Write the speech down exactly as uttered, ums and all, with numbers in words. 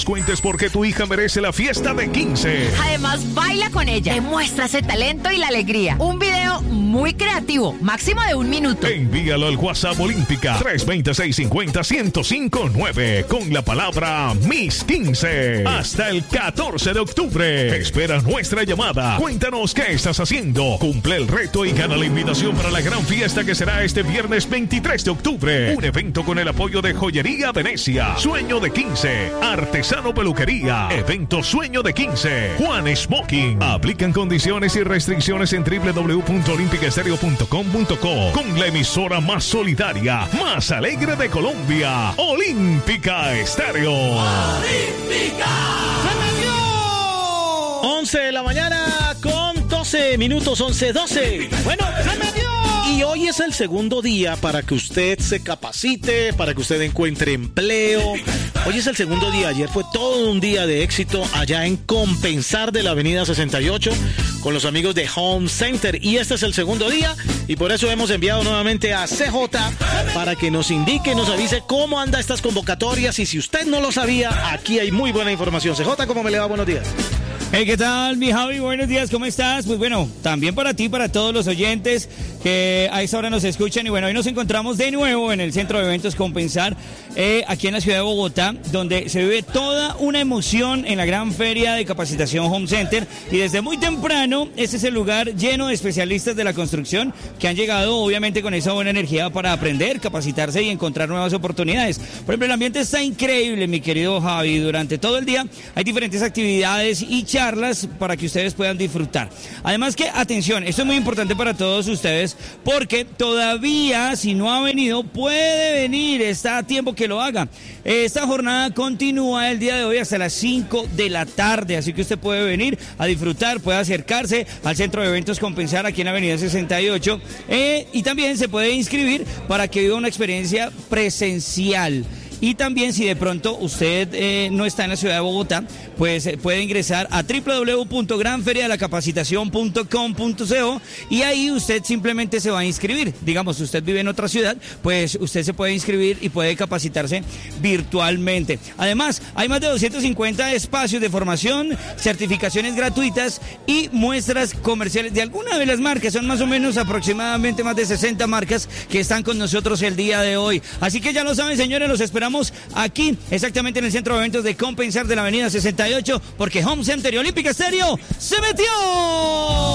Cuentes porque tu hija merece la fiesta de quince. Además, baila con ella, demuestra ese talento y la alegría. Un video muy creativo, máximo de un minuto. Envíalo al WhatsApp Olímpica tres dos seis cinco cero, uno cero cinco nueve con la palabra Miss quince. Hasta el catorce de octubre. Espera nuestra llamada. Cuéntanos qué estás haciendo. Cumple el reto y gana la invitación para la gran fiesta que será este viernes veintitrés de octubre. Un evento con el apoyo de Joyería Venecia, Sueño de quince, Artesanía Peluquería, Evento Sueño de quince, Juan Smoking. Aplican condiciones y restricciones en doble u doble u doble u punto olímpica estéreo punto com punto co con la emisora más solidaria, más alegre de Colombia, Olímpica Estéreo. ¡Olímpica! once de la mañana con doce minutos, once doce. Bueno, ¡se me dio! Y hoy es el segundo día para que usted se capacite, para que usted encuentre empleo. Hoy es el segundo día, ayer fue todo un día de éxito allá en Compensar de la avenida sesenta y ocho con los amigos de Home Center. Y este es el segundo día y por eso hemos enviado nuevamente a C J para que nos indique, nos avise cómo anda estas convocatorias. Y si usted no lo sabía, aquí hay muy buena información. C J, ¿cómo me le va? Buenos días. Hey, ¿qué tal, mi Javi? Buenos días, ¿cómo estás? Pues bueno, también para ti, para todos los oyentes que a esta hora nos escuchan. Y bueno, hoy nos encontramos de nuevo en el Centro de Eventos Compensar, eh, aquí en la ciudad de Bogotá, donde se vive toda una emoción en la gran feria de capacitación Home Center. Y desde muy temprano, este es el lugar lleno de especialistas de la construcción que han llegado, obviamente, con esa buena energía para aprender, capacitarse y encontrar nuevas oportunidades. Por ejemplo, el ambiente está increíble, mi querido Javi. Durante todo el día hay diferentes actividades y charlas para que ustedes puedan disfrutar. Además que, atención, esto es muy importante para todos ustedes porque todavía, si no ha venido, puede venir, está a tiempo que lo haga. Esta jornada continúa el día de hoy hasta las cinco de la tarde, así que usted puede venir a disfrutar, puede acercarse al Centro de Eventos Compensar aquí en la avenida sesenta y ocho eh, y también se puede inscribir para que viva una experiencia presencial. Y también, si de pronto usted eh, no está en la ciudad de Bogotá, pues eh, puede ingresar a doble u doble u doble u punto gran feria de la capacitación punto com punto co y ahí usted simplemente se va a inscribir. Digamos, si usted vive en otra ciudad, pues usted se puede inscribir y puede capacitarse virtualmente. Además, hay más de doscientos cincuenta espacios de formación, certificaciones gratuitas y muestras comerciales de alguna de las marcas. Son más o menos aproximadamente más de sesenta marcas que están con nosotros el día de hoy. Así que ya lo saben, señores, los esperamos aquí, exactamente en el Centro de Eventos de Compensar de la avenida sesenta y ocho, porque Home Center y Olímpica Estéreo se metió.